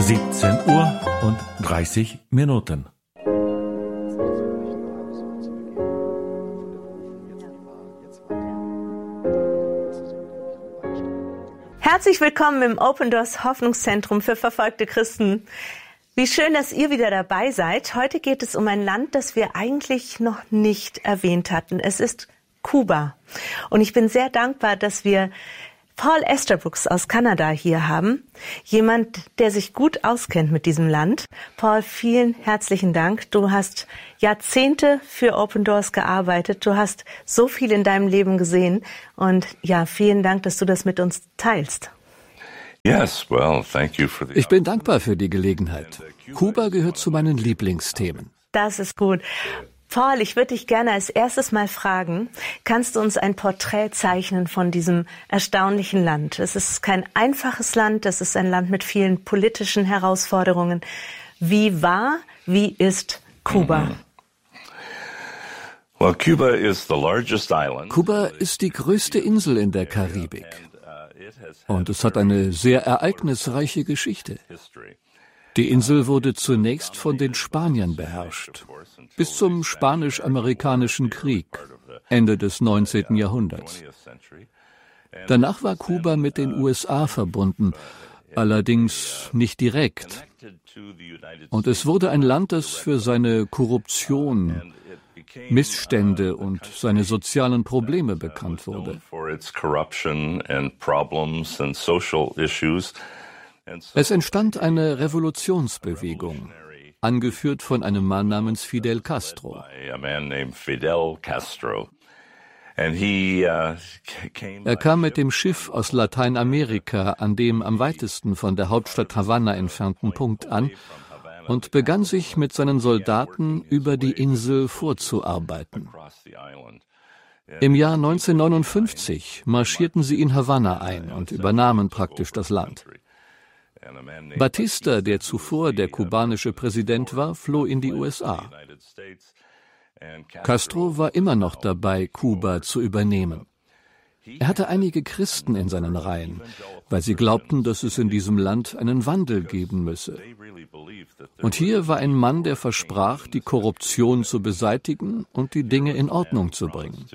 17:30 Uhr. Herzlich willkommen im Open Doors Hoffnungszentrum für verfolgte Christen. Wie schön, dass ihr wieder dabei seid. Heute geht es um ein Land, das wir eigentlich noch nicht erwähnt hatten. Es ist Kuba. Und ich bin sehr dankbar, dass wir Paul Esterbrooks aus Kanada hier haben. Jemand, der sich gut auskennt mit diesem Land. Paul, vielen herzlichen Dank. Du hast Jahrzehnte für Open Doors gearbeitet. Du hast so viel in deinem Leben gesehen. Und ja, vielen Dank, dass du das mit uns teilst. Ich bin dankbar für die Gelegenheit. Kuba gehört zu meinen Lieblingsthemen. Das ist gut. Paul, ich würde dich gerne als erstes mal fragen, kannst du uns ein Porträt zeichnen von diesem erstaunlichen Land? Es ist kein einfaches Land, es ist ein Land mit vielen politischen Herausforderungen. Wie ist Kuba? Kuba ist die größte Insel in der Karibik. Und es hat eine sehr ereignisreiche Geschichte. Die Insel wurde zunächst von den Spaniern beherrscht, bis zum Spanisch-Amerikanischen Krieg, Ende des 19. Jahrhunderts. Danach war Kuba mit den USA verbunden, allerdings nicht direkt. Und es wurde ein Land, das für seine Korruption, Missstände und seine sozialen Probleme bekannt wurde. Es entstand eine Revolutionsbewegung, angeführt von einem Mann namens Fidel Castro. Er kam mit dem Schiff aus Lateinamerika an dem am weitesten von der Hauptstadt Havanna entfernten Punkt an und begann sich mit seinen Soldaten über die Insel vorzuarbeiten. Im Jahr 1959 marschierten sie in Havanna ein und übernahmen praktisch das Land. Batista, der zuvor der kubanische Präsident war, floh in die USA. Castro war immer noch dabei, Kuba zu übernehmen. Er hatte einige Christen in seinen Reihen, weil sie glaubten, dass es in diesem Land einen Wandel geben müsse. Und hier war ein Mann, der versprach, die Korruption zu beseitigen und die Dinge in Ordnung zu bringen.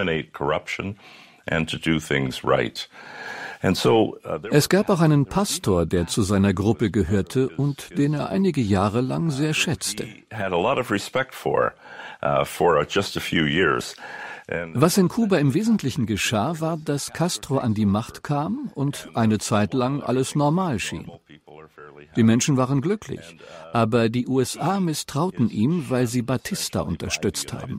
Es gab auch einen Pastor, der zu seiner Gruppe gehörte und den er einige Jahre lang sehr schätzte. Was in Kuba im Wesentlichen geschah, war, dass Castro an die Macht kam und eine Zeit lang alles normal schien. Die Menschen waren glücklich, aber die USA misstrauten ihm, weil sie Batista unterstützt haben.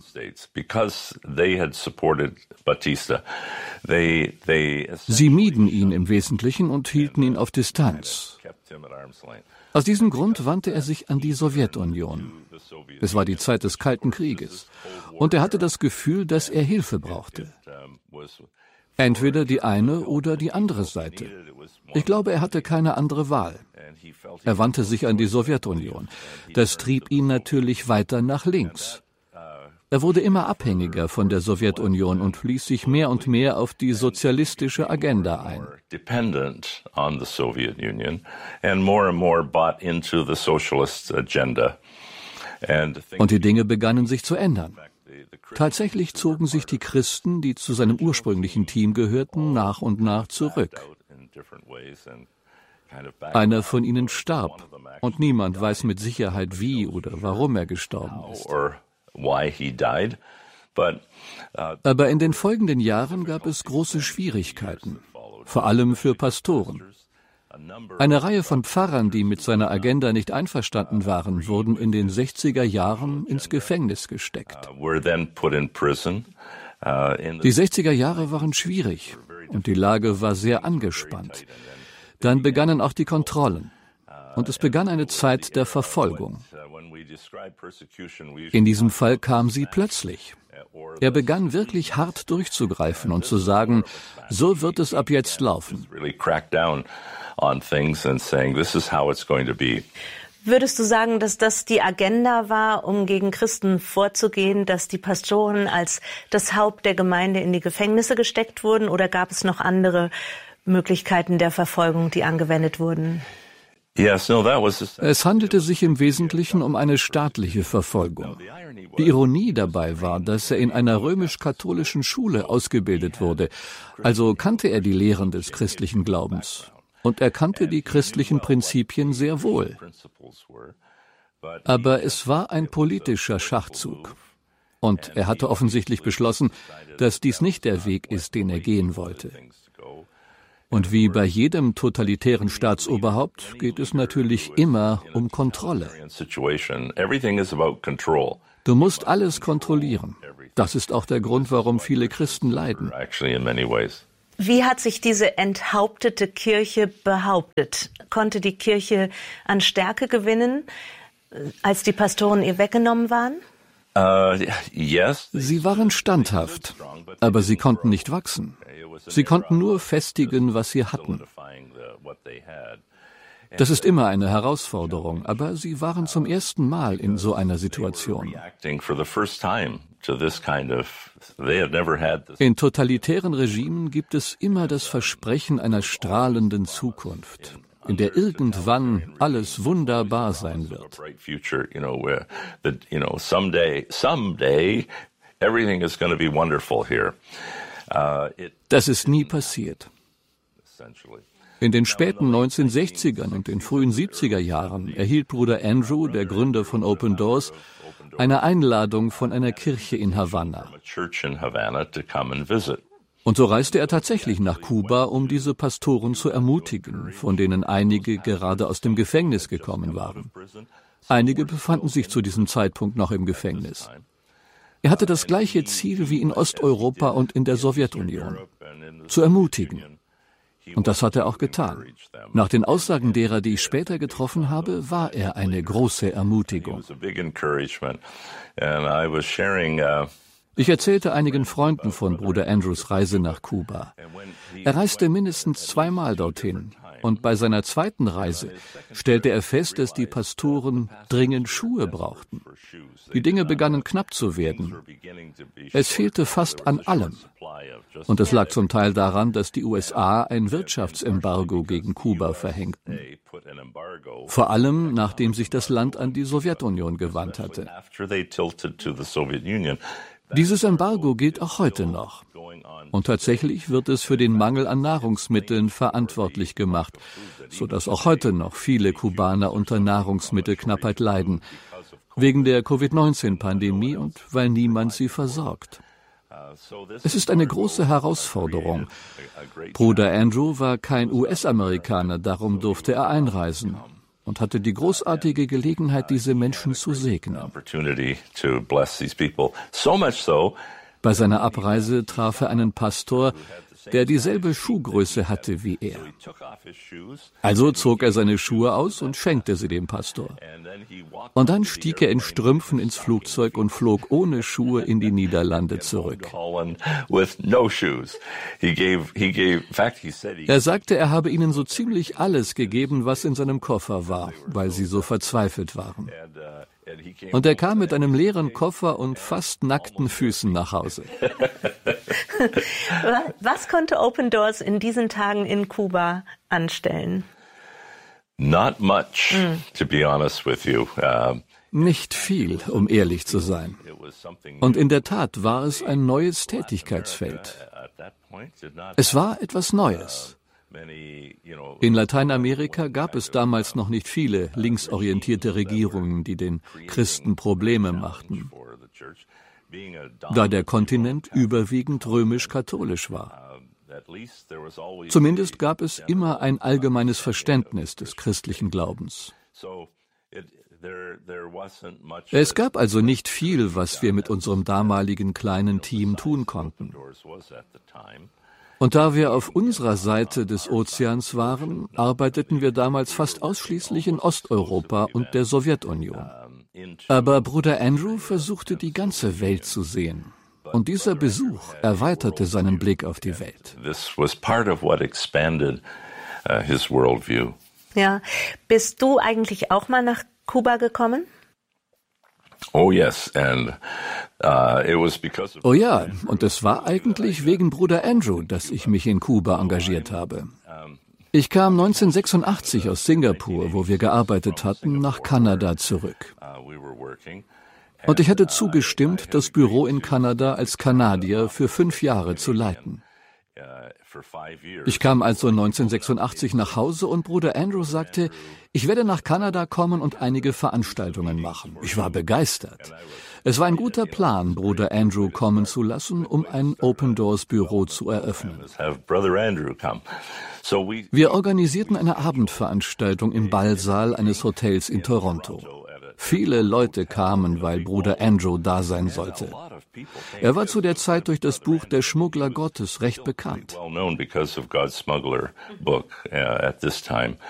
Sie mieden ihn im Wesentlichen und hielten ihn auf Distanz. Aus diesem Grund wandte er sich an die Sowjetunion. Es war die Zeit des Kalten Krieges und er hatte das Gefühl, dass er Hilfe brauchte. Entweder die eine oder die andere Seite. Ich glaube, er hatte keine andere Wahl. Er wandte sich an die Sowjetunion. Das trieb ihn natürlich weiter nach links. Er wurde immer abhängiger von der Sowjetunion und ließ sich mehr und mehr auf die sozialistische Agenda ein. Und die Dinge begannen sich zu ändern. Tatsächlich zogen sich die Christen, die zu seinem ursprünglichen Team gehörten, nach und nach zurück. Einer von ihnen starb und niemand weiß mit Sicherheit, wie oder warum er gestorben ist. Aber in den folgenden Jahren gab es große Schwierigkeiten, vor allem für Pastoren. Eine Reihe von Pfarrern, die mit seiner Agenda nicht einverstanden waren, wurden in den 60er Jahren ins Gefängnis gesteckt. Die 60er Jahre waren schwierig und die Lage war sehr angespannt. Dann begannen auch die Kontrollen und es begann eine Zeit der Verfolgung. In diesem Fall kam sie plötzlich. Er begann wirklich hart durchzugreifen und zu sagen, so wird es ab jetzt laufen. Würdest du sagen, dass das die Agenda war, um gegen Christen vorzugehen, dass die Pastoren als das Haupt der Gemeinde in die Gefängnisse gesteckt wurden, oder gab es noch andere Möglichkeiten der Verfolgung, die angewendet wurden? Es handelte sich im Wesentlichen um eine staatliche Verfolgung. Die Ironie dabei war, dass er in einer römisch-katholischen Schule ausgebildet wurde, also kannte er die Lehren des christlichen Glaubens. Und er kannte die christlichen Prinzipien sehr wohl. Aber es war ein politischer Schachzug. Und er hatte offensichtlich beschlossen, dass dies nicht der Weg ist, den er gehen wollte. Und wie bei jedem totalitären Staatsoberhaupt geht es natürlich immer um Kontrolle. Du musst alles kontrollieren. Das ist auch der Grund, warum viele Christen leiden. Wie hat sich diese enthauptete Kirche behauptet? Konnte die Kirche an Stärke gewinnen, als die Pastoren ihr weggenommen waren? Sie waren standhaft, aber sie konnten nicht wachsen. Sie konnten nur festigen, was sie hatten. Das ist immer eine Herausforderung, aber sie waren zum ersten Mal in so einer Situation. In totalitären Regimen gibt es immer das Versprechen einer strahlenden Zukunft, in der irgendwann alles wunderbar sein wird. Das ist nie passiert. In den späten 1960ern und den frühen 70er Jahren erhielt Bruder Andrew, der Gründer von Open Doors, eine Einladung von einer Kirche in Havanna. Und so reiste er tatsächlich nach Kuba, um diese Pastoren zu ermutigen, von denen einige gerade aus dem Gefängnis gekommen waren. Einige befanden sich zu diesem Zeitpunkt noch im Gefängnis. Er hatte das gleiche Ziel wie in Osteuropa und in der Sowjetunion: zu ermutigen. Und das hat er auch getan. Nach den Aussagen derer, die ich später getroffen habe, war er eine große Ermutigung. Ich erzählte einigen Freunden von Bruder Andrews Reise nach Kuba. Er reiste mindestens 2-mal dorthin. Und bei seiner zweiten Reise stellte er fest, dass die Pastoren dringend Schuhe brauchten. Die Dinge begannen knapp zu werden. Es fehlte fast an allem. Und es lag zum Teil daran, dass die USA ein Wirtschaftsembargo gegen Kuba verhängten. Vor allem, nachdem sich das Land an die Sowjetunion gewandt hatte. Dieses Embargo gilt auch heute noch. Und tatsächlich wird es für den Mangel an Nahrungsmitteln verantwortlich gemacht, sodass auch heute noch viele Kubaner unter Nahrungsmittelknappheit leiden, wegen der Covid-19-Pandemie und weil niemand sie versorgt. Es ist eine große Herausforderung. Bruder Andrew war kein US-Amerikaner, darum durfte er einreisen und hatte die großartige Gelegenheit, diese Menschen zu segnen. Bei seiner Abreise traf er einen Pastor, der dieselbe Schuhgröße hatte wie er. Also zog er seine Schuhe aus und schenkte sie dem Pastor. Und dann stieg er in Strümpfen ins Flugzeug und flog ohne Schuhe in die Niederlande zurück. Er sagte, er habe ihnen so ziemlich alles gegeben, was in seinem Koffer war, weil sie so verzweifelt waren. Und er kam mit einem leeren Koffer und fast nackten Füßen nach Hause. Was konnte Open Doors in diesen Tagen in Kuba anstellen? Not much, to be honest with you. Nicht viel, um ehrlich zu sein. Und in der Tat war es ein neues Tätigkeitsfeld. Es war etwas Neues. In Lateinamerika gab es damals noch nicht viele linksorientierte Regierungen, die den Christen Probleme machten, da der Kontinent überwiegend römisch-katholisch war. Zumindest gab es immer ein allgemeines Verständnis des christlichen Glaubens. Es gab also nicht viel, was wir mit unserem damaligen kleinen Team tun konnten. Und da wir auf unserer Seite des Ozeans waren, arbeiteten wir damals fast ausschließlich in Osteuropa und der Sowjetunion. Aber Bruder Andrew versuchte, die ganze Welt zu sehen. Und dieser Besuch erweiterte seinen Blick auf die Welt. Ja, bist du eigentlich auch mal nach Kuba gekommen? Oh yes, and it was because of. Oh ja, und es war eigentlich wegen Bruder Andrew, dass ich mich in Kuba engagiert habe. Ich kam 1986 aus Singapur, wo wir gearbeitet hatten, nach Kanada zurück. Und ich hatte zugestimmt, das Büro in Kanada als Kanadier für 5 Jahre zu leiten. Ich kam also 1986 nach Hause und Bruder Andrew sagte, ich werde nach Kanada kommen und einige Veranstaltungen machen. Ich war begeistert. Es war ein guter Plan, Bruder Andrew kommen zu lassen, um ein Open Doors Büro zu eröffnen. Wir organisierten eine Abendveranstaltung im Ballsaal eines Hotels in Toronto. Viele Leute kamen, weil Bruder Andrew da sein sollte. Er war zu der Zeit durch das Buch Der Schmuggler Gottes recht bekannt.